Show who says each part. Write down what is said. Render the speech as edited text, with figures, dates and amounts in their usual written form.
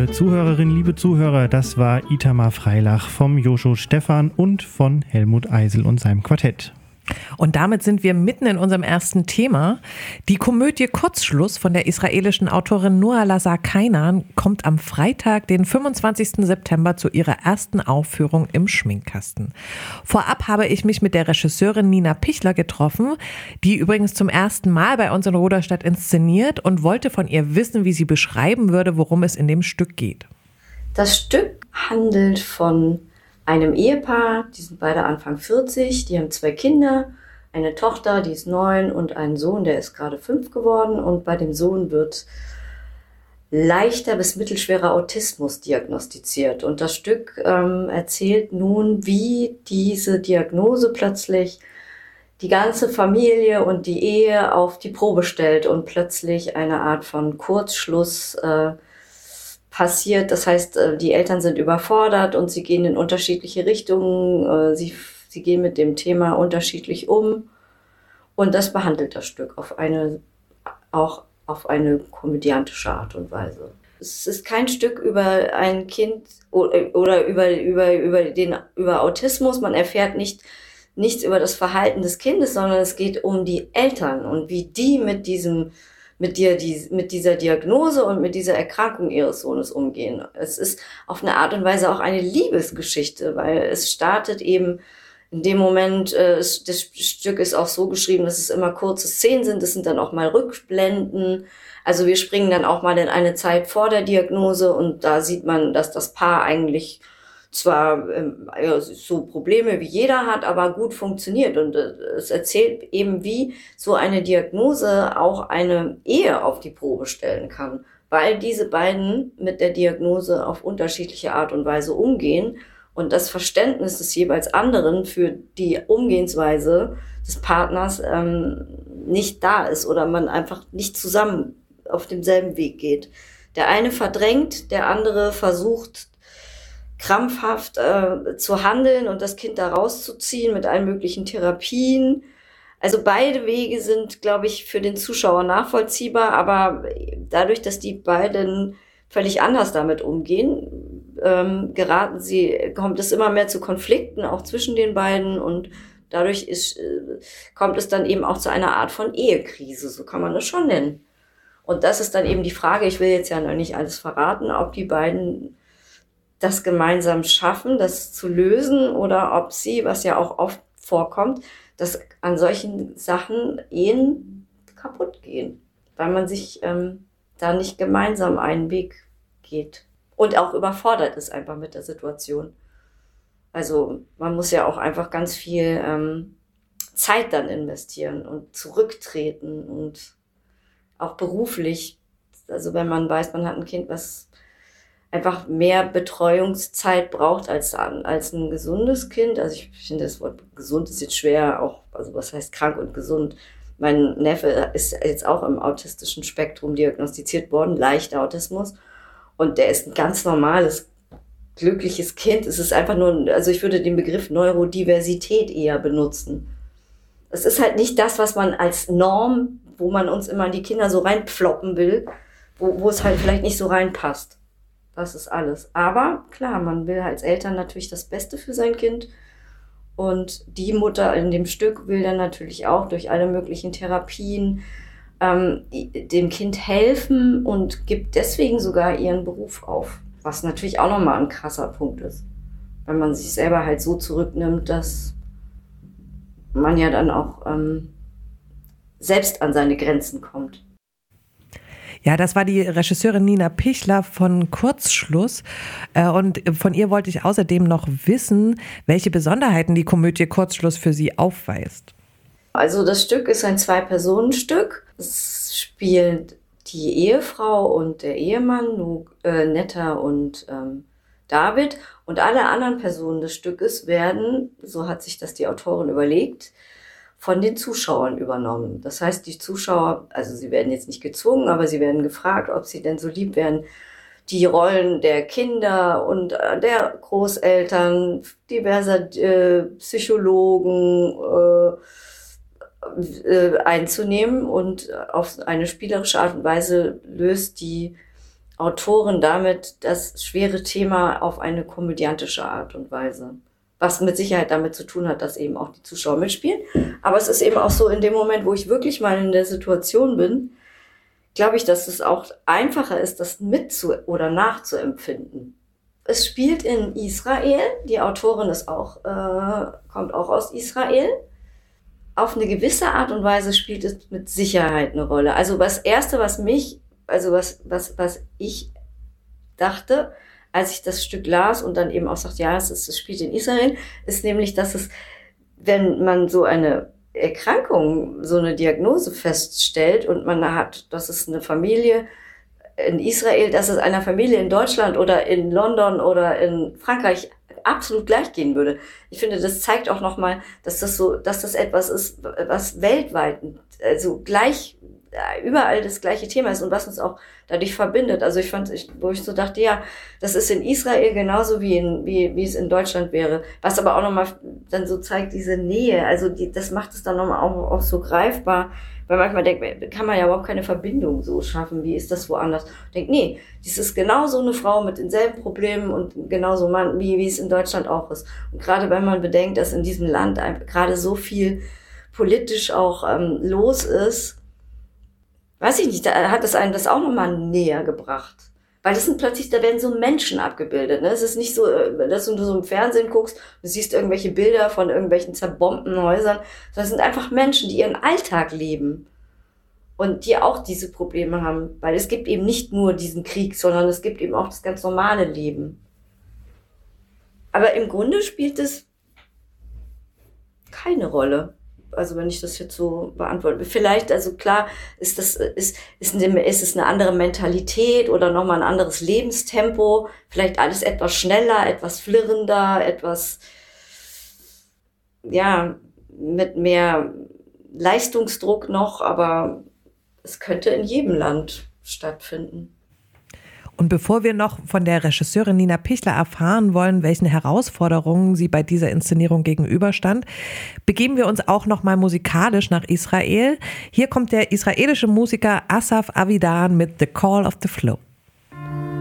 Speaker 1: Liebe Zuhörerinnen, liebe Zuhörer, das war Itamar Freilach vom Joscho Stephan und von Helmut Eisel und seinem Quartett.
Speaker 2: Und damit sind wir mitten in unserem ersten Thema. Die Komödie Kurzschluss von der israelischen Autorin Noa Lazar Kainan kommt am Freitag, den 25. September, zu ihrer ersten Aufführung im Schminkkasten. Vorab habe ich mich mit der Regisseurin Nina Pichler getroffen, die übrigens zum ersten Mal bei uns in Roderstadt inszeniert, und wollte von ihr wissen, wie sie beschreiben würde, worum es in dem Stück geht.
Speaker 3: Das Stück handelt von einem Ehepaar, die sind beide Anfang 40, die haben 2 Kinder, eine Tochter, die ist 9 und einen Sohn, der ist gerade 5 geworden, und bei dem Sohn wird leichter bis mittelschwerer Autismus diagnostiziert. Und das Stück erzählt nun, wie diese Diagnose plötzlich die ganze Familie und die Ehe auf die Probe stellt und plötzlich eine Art von Kurzschluss passiert. Das heißt, die Eltern sind überfordert und sie gehen in unterschiedliche Richtungen. Sie gehen mit dem Thema unterschiedlich um. Und das behandelt das Stück auch auf eine komödiantische Art und Weise. Es ist kein Stück über ein Kind oder über Autismus. Man erfährt nichts über das Verhalten des Kindes, sondern es geht um die Eltern und wie die mit dieser Diagnose und mit dieser Erkrankung ihres Sohnes umgehen. Es ist auf eine Art und Weise auch eine Liebesgeschichte, weil es startet eben in dem Moment, das Stück ist auch so geschrieben, dass es immer kurze Szenen sind, es sind dann auch mal Rückblenden. Also wir springen dann auch mal in eine Zeit vor der Diagnose und da sieht man, dass das Paar eigentlich zwar so Probleme wie jeder hat, aber gut funktioniert. Und es erzählt eben, wie so eine Diagnose auch eine Ehe auf die Probe stellen kann, weil diese beiden mit der Diagnose auf unterschiedliche Art und Weise umgehen und das Verständnis des jeweils anderen für die Umgehensweise des Partners nicht da ist oder man einfach nicht zusammen auf demselben Weg geht. Der eine verdrängt, der andere versucht krampfhaft zu handeln und das Kind da rauszuziehen mit allen möglichen Therapien. Also beide Wege sind, glaube ich, für den Zuschauer nachvollziehbar, aber dadurch, dass die beiden völlig anders damit umgehen, kommt es immer mehr zu Konflikten, auch zwischen den beiden, und dadurch kommt es dann eben auch zu einer Art von Ehekrise, so kann man das schon nennen. Und das ist dann eben die Frage, ich will jetzt ja noch nicht alles verraten, ob die beiden das gemeinsam schaffen, das zu lösen, oder ob sie, was ja auch oft vorkommt, dass an solchen Sachen Ehen kaputt gehen, weil man sich da nicht gemeinsam einen Weg geht und auch überfordert ist einfach mit der Situation. Also man muss ja auch einfach ganz viel Zeit dann investieren und zurücktreten und auch beruflich, also wenn man weiß, man hat ein Kind, was einfach mehr Betreuungszeit braucht als ein gesundes Kind. Also ich finde, das Wort gesund ist jetzt schwer, auch, also was heißt krank und gesund? Mein Neffe ist jetzt auch im autistischen Spektrum diagnostiziert worden, leichter Autismus. Und der ist ein ganz normales, glückliches Kind. Es ist einfach nur, also ich würde den Begriff Neurodiversität eher benutzen. Es ist halt nicht das, was man als Norm, wo man uns immer in die Kinder so reinpfloppen will, wo es halt vielleicht nicht so reinpasst. Das ist alles. Aber klar, man will als Eltern natürlich das Beste für sein Kind. Und die Mutter in dem Stück will dann natürlich auch durch alle möglichen Therapien dem Kind helfen und gibt deswegen sogar ihren Beruf auf. Was natürlich auch nochmal ein krasser Punkt ist. Wenn man sich selber halt so zurücknimmt, dass man ja dann auch selbst an seine Grenzen kommt.
Speaker 2: Ja, das war die Regisseurin Nina Pichler von Kurzschluss. Und von ihr wollte ich außerdem noch wissen, welche Besonderheiten die Komödie Kurzschluss für sie aufweist.
Speaker 3: Also das Stück ist ein 2-Personen-Stück. Es spielt die Ehefrau und der Ehemann, Netta und David. Und alle anderen Personen des Stückes werden, so hat sich das die Autorin überlegt, von den Zuschauern übernommen. Das heißt, die Zuschauer, also sie werden jetzt nicht gezwungen, aber sie werden gefragt, ob sie denn so lieb wären, die Rollen der Kinder und der Großeltern, diverser Psychologen einzunehmen, und auf eine spielerische Art und Weise löst die Autorin damit das schwere Thema auf eine komödiantische Art und Weise. Was mit Sicherheit damit zu tun hat, dass eben auch die Zuschauer mitspielen. Aber es ist eben auch so, in dem Moment, wo ich wirklich mal in der Situation bin, glaube ich, dass es auch einfacher ist, das oder nachzuempfinden. Es spielt in Israel, die Autorin ist kommt auch aus Israel. Auf eine gewisse Art und Weise spielt es mit Sicherheit eine Rolle. Also das Erste, was ich dachte, als ich das Stück las und dann eben auch sagte, ja, es spielt in Israel, ist nämlich, dass es, wenn man so eine Erkrankung, so eine Diagnose feststellt und man hat, dass es eine Familie in Israel, dass es einer Familie in Deutschland oder in London oder in Frankreich absolut gleich gehen würde. Ich finde, das zeigt auch nochmal, dass das etwas ist, was weltweit, also gleich, überall das gleiche Thema ist und was uns auch dadurch verbindet. Also wo ich so dachte, ja, das ist in Israel genauso wie es in Deutschland wäre. Was aber auch nochmal dann so zeigt, diese Nähe, also das macht es dann nochmal auch so greifbar, weil manchmal kann man ja überhaupt keine Verbindung so schaffen, wie ist das woanders? Denkt, nee, das ist genauso eine Frau mit denselben Problemen und genauso Mann, wie es in Deutschland auch ist. Und gerade wenn man bedenkt, dass in diesem Land gerade so viel politisch auch los ist, weiß ich nicht, da hat es einem das auch nochmal näher gebracht. Weil da werden so Menschen abgebildet. Ne? Es ist nicht so, dass du so im Fernsehen guckst, du siehst irgendwelche Bilder von irgendwelchen zerbombten Häusern, sondern es sind einfach Menschen, die ihren Alltag leben und die auch diese Probleme haben. Weil es gibt eben nicht nur diesen Krieg, sondern es gibt eben auch das ganz normale Leben. Aber im Grunde spielt es keine Rolle. Also wenn ich das jetzt so beantworte. Vielleicht, also klar, ist es eine andere Mentalität oder nochmal ein anderes Lebenstempo. Vielleicht alles etwas schneller, etwas flirrender, etwas, ja, mit mehr Leistungsdruck noch. Aber es könnte in jedem Land stattfinden.
Speaker 2: Und bevor wir noch von der Regisseurin Nina Pichler erfahren wollen, welchen Herausforderungen sie bei dieser Inszenierung gegenüberstand, begeben wir uns auch noch mal musikalisch nach Israel. Hier kommt der israelische Musiker Asaf Avidan mit The Call of the Flow.